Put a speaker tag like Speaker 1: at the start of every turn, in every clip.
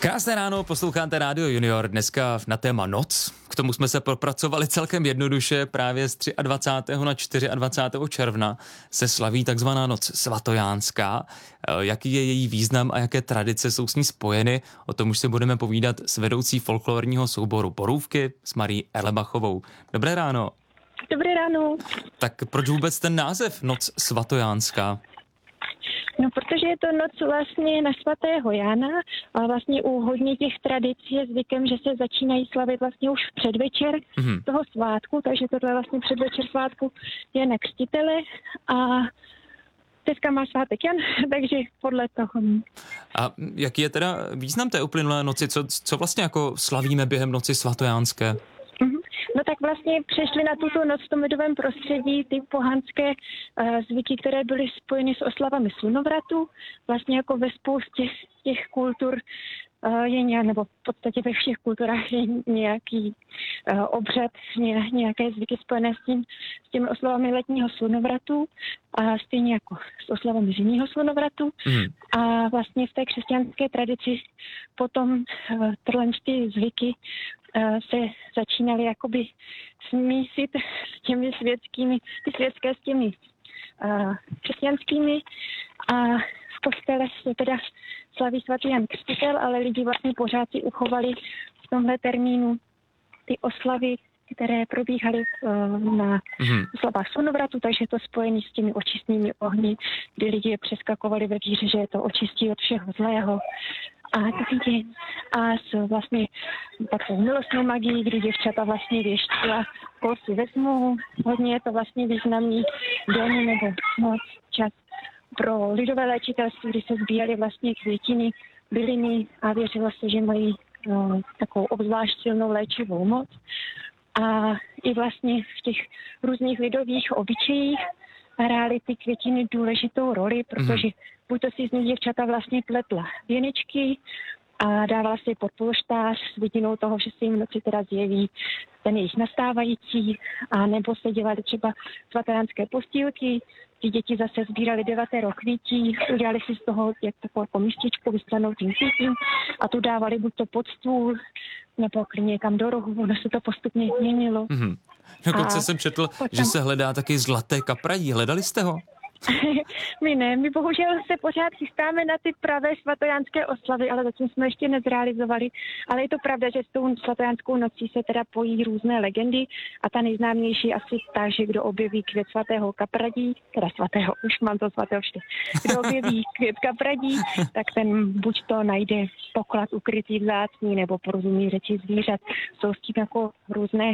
Speaker 1: Krásné ráno, posloucháte Rádio Junior, dneska na téma noc. K tomu jsme se propracovali celkem jednoduše, právě z 23. na 24. června se slaví takzvaná noc svatojánská. Jaký je její význam a jaké tradice jsou s ní spojeny, o tom už si budeme povídat s vedoucí folklorního souboru Borůvky s Marí Erlebachovou. Dobré ráno.
Speaker 2: Dobré ráno.
Speaker 1: Tak proč vůbec ten název Noc svatojánská?
Speaker 2: No, protože je to noc vlastně na svatého Jana a vlastně u hodně těch tradicí je zvykem, že se začínají slavit vlastně už v předvečer toho svátku, takže tohle vlastně předvečer svátku je na Křtitele a dneska má svátek Jan, takže podle toho.
Speaker 1: A jaký je teda význam té uplynulé noci? Co vlastně jako slavíme během noci svatojánské?
Speaker 2: No tak vlastně přešli na tuto noc v tom lidovém prostředí ty pohanské zvyky, které byly spojeny s oslavami slunovratu. Vlastně jako ve spoustě těch kultur je nějak, nebo v podstatě ve všech kulturách je nějaký obřad, nějaké zvyky spojené s těmi oslavami letního slunovratu a stejně jako s oslavami zimního slunovratu. A vlastně v té křesťanské tradici potom ty zvyky se začínaly jakoby smísit s těmi světské s těmi křesťanskými a v kostele se teda slaví svatý Jan Křtitel, ale lidi vlastně pořád si uchovali v tomhle termínu ty oslavy, které probíhaly na oslavách slunovratu, takže je to spojený s těmi očistnými ohni, kdy lidi je přeskakovali ve víře, že je to očistí od všeho zlého. A s vlastně takovou milostnou magií, kdy děvčata vlastně věštila kosy ve smuhu. Hodně je to vlastně významný den nebo noc, čas pro lidové léčitelství, kdy se sbíraly vlastně květiny, byliny a věřilo se, že mají takovou obzvlášť silnou léčivou moc. A i vlastně v těch různých lidových obyčejích hrály ty květiny důležitou roli, protože buď to si z nich děvčata vlastně pletla věnečky a dávala si pod polštář s vidinou toho, že se jim v noci teda zjeví ten jejich nastávající, a nebo se dělaly třeba svatojánské postýlky, ty děti zase sbírali 9 kvítí, udělali si z toho takovou jako místečku vyslanou tím kvítím a tu dávali buď to pod stůl, nebo klidně někam do rohu, ono se to postupně změnilo.
Speaker 1: Dokonce jsem četl, že se hledá taky zlaté kapradí. Hledali jste ho?
Speaker 2: My bohužel se pořád chystáme na ty pravé svatojánské oslavy, ale zatím jsme ještě nezrealizovali. Ale je to pravda, že s tou svatojánskou nocí se teda pojí různé legendy a ta nejznámější je asi ta, že kdo objeví květ svatého kapradí, teda svatého, už mám to svatého vždy, kdo objeví květ kapradí, tak ten buď to najde poklad ukrytý vzácný, nebo porozumí řeči zvířat. Jsou s tím jako různé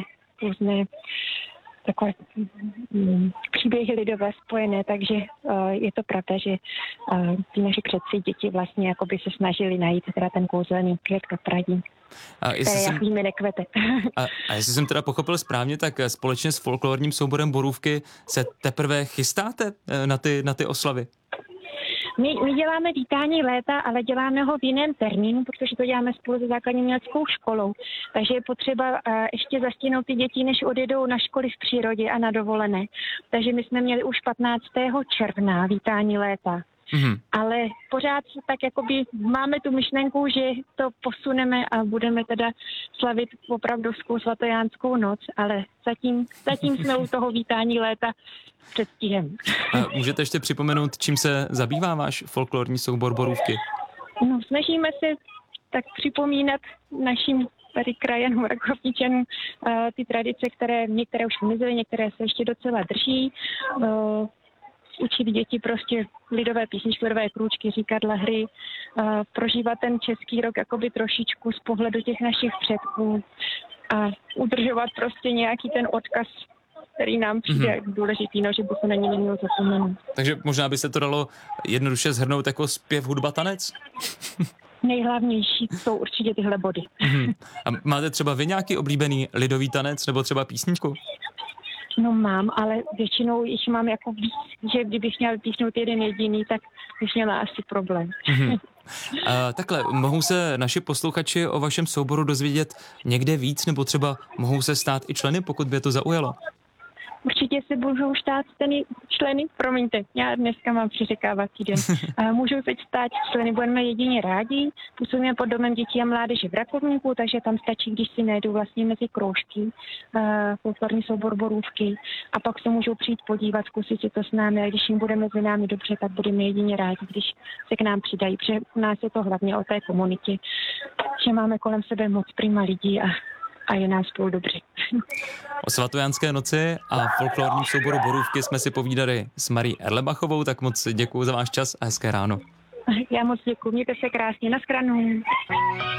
Speaker 2: takové příběhy lidové spojené, takže je to pravda, že ty naši předci děti vlastně jakoby se snažili najít teda ten kouzelný květ kapradí. Jak víme, nekvete.
Speaker 1: A jestli jsem teda pochopil správně, tak společně s folklorním souborem Borůvky se teprve chystáte na ty oslavy?
Speaker 2: My děláme vítání léta, ale děláme ho v jiném termínu, protože to děláme spolu se základní uměleckou školou. Takže je potřeba ještě zastihnout ty děti, než odjedou na školy v přírodě a na dovolené. Takže my jsme měli už 15. června vítání léta. Ale pořád tak jakoby máme tu myšlenku, že to posuneme a budeme teda slavit opravdovskou svatojánskou noc, ale zatím jsme u toho vítání léta předstihem.
Speaker 1: A můžete ještě připomenout, čím se zabývá váš folklorní soubor Borůvky?
Speaker 2: No, snažíme se tak připomínat našim tady krajanům, Rakovničanům, ty tradice, které některé už vymizely, některé se ještě docela drží. Učit děti prostě lidové písničky, lidové krůčky, říkadla, hry, prožívat ten český rok jakoby trošičku z pohledu těch našich předků a udržovat prostě nějaký ten odkaz, který nám přijde důležitý, že by se na ně nemělo zapomenout.
Speaker 1: Takže možná by se to dalo jednoduše shrnout jako zpěv, hudba, tanec?
Speaker 2: Nejhlavnější jsou určitě tyhle body.
Speaker 1: A máte třeba vy nějaký oblíbený lidový tanec nebo třeba písničku?
Speaker 2: No mám, ale většinou jich mám jako víc, že kdybych měla píchnout jeden jediný, tak bych měla asi problém.
Speaker 1: Takhle, mohou se naši posluchači o vašem souboru dozvědět někde víc, nebo třeba mohou se stát i členy, pokud by je to zaujalo?
Speaker 2: určitě se můžou stát členy, promiňte, já dneska mám přiřekávací den, můžou se stát členy, budeme jedině rádi, působíme pod domem dětí a mládeže v Rakovníku, takže tam stačí, když si najdou vlastně mezi kroužky folklorní soubor Borůvky a pak se můžou přijít podívat, zkusit si to s námi a když jim bude mezi námi dobře, tak budeme jedině rádi, když se k nám přidají, protože u nás je to hlavně o té komunitě, že máme kolem sebe moc prima lidí a je nás spolu dobře.
Speaker 1: O Svatojánské noci a folklorním souboru Borůvky jsme si povídali s Marí Erlebachovou, tak moc děkuju za váš čas a hezké ráno.
Speaker 2: Já moc děkuju, mějte se krásně, nashledanou.